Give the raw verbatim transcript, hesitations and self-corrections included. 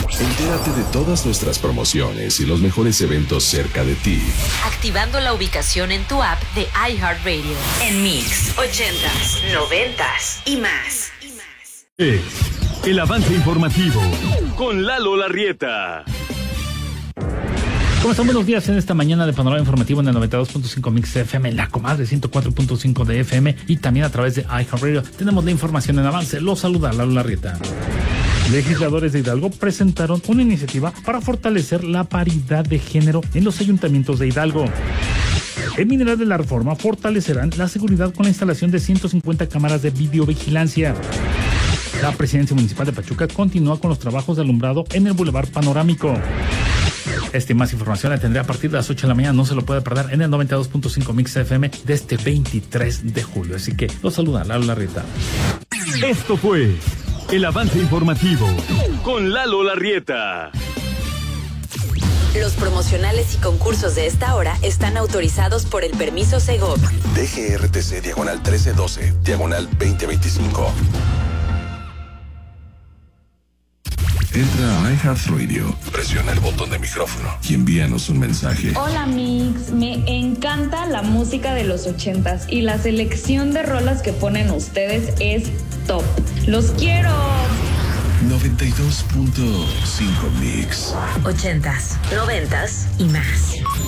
Entérate de todas nuestras promociones y los mejores eventos cerca de ti, activando la ubicación en tu app de iHeartRadio. En Mix, ochentas, noventas y más. Es el avance informativo con Lalo Larrieta. ¿Cómo están? Buenos días en esta mañana de Panorama Informativo en el noventa y dos punto cinco Mix F M, en La Comadre ciento cuatro punto cinco de F M y también a través de iHeartRadio. Tenemos la información en avance. Los saluda Lalo Larrieta. Legisladores de Hidalgo presentaron una iniciativa para fortalecer la paridad de género en los ayuntamientos de Hidalgo. En Mineral de la Reforma fortalecerán la seguridad con la instalación de ciento cincuenta cámaras de videovigilancia. La Presidencia Municipal de Pachuca continúa con los trabajos de alumbrado en el Boulevard Panorámico. Esta y más información la tendré a partir de las ocho de la mañana. No se lo puede perder en el noventa y dos punto cinco Mix F M de este veintitrés de julio. Así que los saluda Lalo Larrieta. Esto fue el avance informativo con Lalo Larrieta. Los promocionales y concursos de esta hora están autorizados por el permiso Segov. D G R T C diagonal trece doce, diagonal veinte veinticinco. Entra a iHeartRadio, presiona el botón de micrófono y envíanos un mensaje. Hola Mix, me encanta la música de los ochentas y la selección de rolas que ponen ustedes es top. ¡Los quiero! noventa y dos punto cinco Mix. Ochentas, noventas y más.